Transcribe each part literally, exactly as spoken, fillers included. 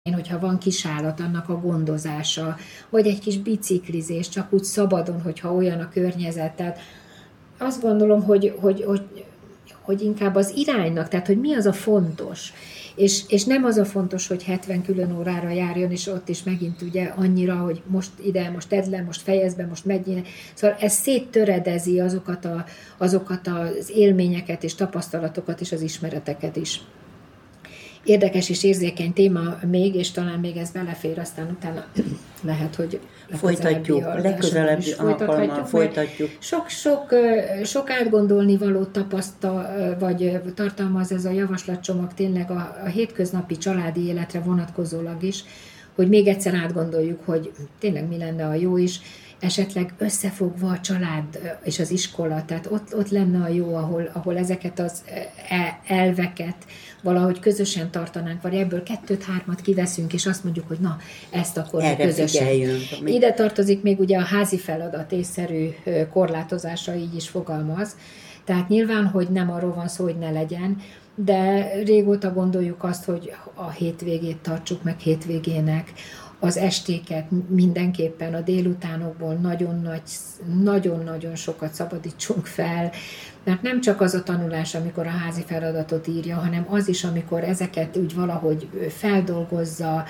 Én, hogyha van kisállat, annak a gondozása, vagy egy kis biciklizés, csak úgy szabadon, hogyha olyan a környezet. Tehát azt gondolom, hogy, hogy, hogy, hogy inkább az iránynak, tehát hogy mi az a fontos. És, és nem az a fontos, hogy hetven külön órára járjon, és ott is megint ugye annyira, hogy most ide, most tedd le, most fejezd be, most megy. Szóval ez széttöredezi azokat, a, azokat az élményeket és tapasztalatokat és az ismereteket is. Érdekes és érzékeny téma még, és talán még ez belefér, aztán utána lehet, hogy folytatjuk, legközelebbi alkalommal folytatjuk. Sok, sok, sok átgondolni való tapasztal, vagy tartalmaz ez a javaslatcsomag tényleg a, a hétköznapi családi életre vonatkozólag is, hogy még egyszer átgondoljuk, hogy tényleg mi lenne a jó is, esetleg összefogva a család és az iskola, tehát ott, ott lenne a jó, ahol, ahol ezeket az elveket valahogy közösen tartanánk, vagy ebből kettőt-hármat kiveszünk, és azt mondjuk, hogy na, ezt akkor erre közösen. Figyeljünk. Ide tartozik még ugye a házi feladat észszerű korlátozása, így is fogalmaz. Tehát nyilván, hogy nem arról van szó, hogy ne legyen, de régóta gondoljuk azt, hogy a hétvégét tartsuk meg hétvégének, az estéket mindenképpen a délutánokból nagyon-nagyon sokat szabadítsunk fel, mert nem csak az a tanulás, amikor a házi feladatot írja, hanem az is, amikor ezeket úgy valahogy feldolgozza,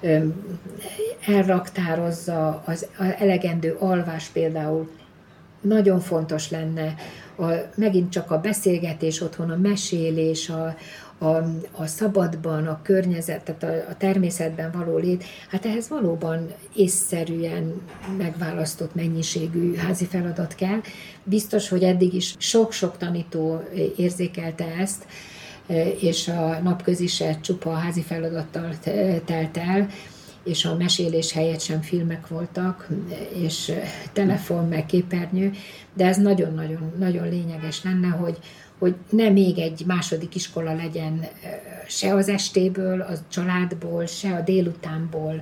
elraktározza, az elegendő alvás például nagyon fontos lenne, a, megint csak a beszélgetés otthon, a mesélés, a, A, a szabadban, a környezet, tehát a, a természetben való lét, hát ehhez valóban észszerűen megválasztott mennyiségű házi feladat kell. Biztos, hogy eddig is sok-sok tanító érzékelte ezt, és a napközi se csupa házi feladattal telt el, és a mesélés helyett sem filmek voltak, és telefon, meg képernyő, de ez nagyon-nagyon nagyon lényeges lenne, hogy hogy ne még egy második iskola legyen se az estéből, a családból, se a délutánból,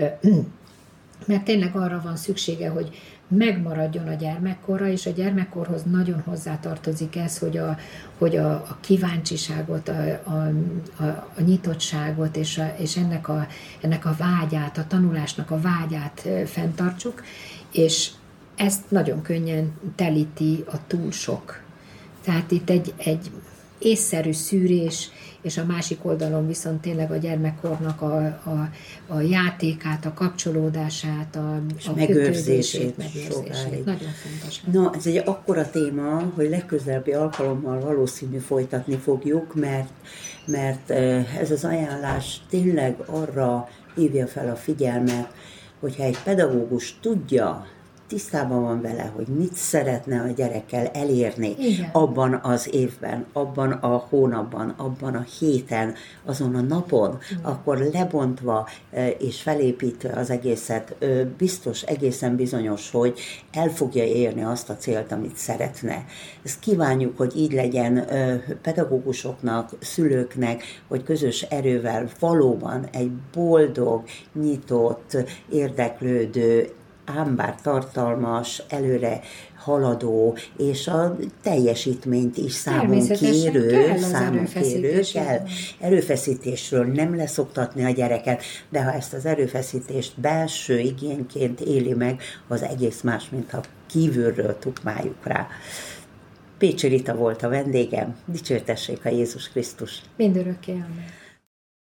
mert tényleg arra van szüksége, hogy megmaradjon a gyermekkorra, és a gyermekkorhoz nagyon hozzátartozik ez, hogy a, hogy a, a kíváncsiságot, a, a, a, a nyitottságot, és, a, és ennek, a, ennek a vágyát, a tanulásnak a vágyát fenntartsuk, és ezt nagyon könnyen telíti a túl sok. Tehát itt egy, egy észszerű szűrés, és a másik oldalon viszont tényleg a gyermekkornak a, a, a játékát, a kapcsolódását, a, a megőrzését. megőrzését. Nagyon fontos. Na, ez egy akkora téma, hogy legközelebbi alkalommal valószínű folytatni fogjuk, mert, mert ez az ajánlás tényleg arra hívja fel a figyelmet, hogyha egy pedagógus tudja, tisztában van vele, hogy mit szeretne a gyerekkel elérni. Igen. Abban az évben, abban a hónapban, abban a héten, azon a napon, igen. Akkor lebontva és felépítve az egészet, biztos, egészen bizonyos, hogy el fogja érni azt a célt, amit szeretne. Ezt kívánjuk, hogy így legyen pedagógusoknak, szülőknek, hogy közös erővel valóban egy boldog, nyitott, érdeklődő, ám bár tartalmas, előre haladó, és a teljesítményt is számon kérő, számon kérő kell. Erőfeszítésről nem leszoktatni a gyereket, de ha ezt az erőfeszítést belső igényként éli meg, az egész más, mintha kívülről tukmáljuk rá. Pécsi Rita volt a vendégem, dicsértessék a Jézus Krisztus. Mindörökké, amen.